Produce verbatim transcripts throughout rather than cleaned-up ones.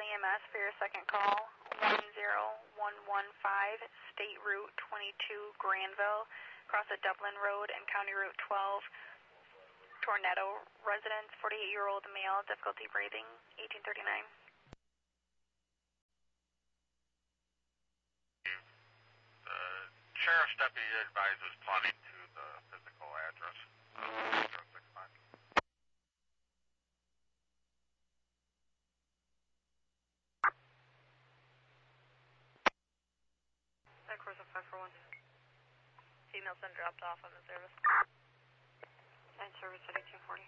M S for your second call. one zero one one five, State Route twenty-two, Granville, across the Dublin Road and County Route twelve. Tornado residence, forty-eight-year-old male, difficulty breathing, eighteen thirty-nine. The sheriff's deputy advises plotting to the physical address. Uh, zero six five. That course of five four one. Female son dropped off on the service. And service at eighteen forty.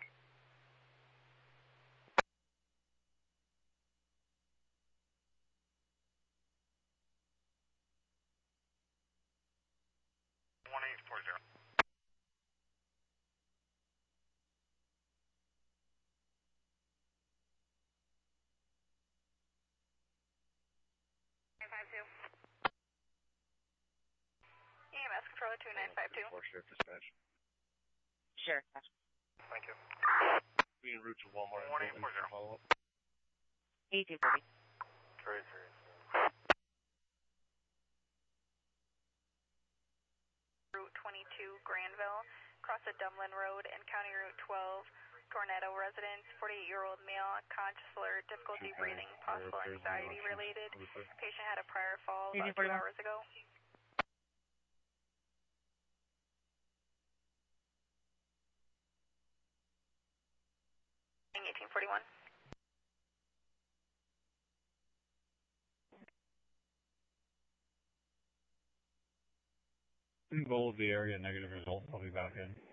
one eight four zero. nine five two. E M S controller two nine five two. four Sheriff Dispatch. Sure. Thank you. We en route to Walmart. one eight four zero. Follow up. eighteen forty. Very serious. Route twenty-two, Granville, across the Dublin Road and County Route twelve. Tornado residence, forty-eight-year-old male, conscious alert, difficulty breathing, possible anxiety related. Patient had a prior fall about two hours ago. eighteen forty-one. Goal of the area, negative result. I'll be back in.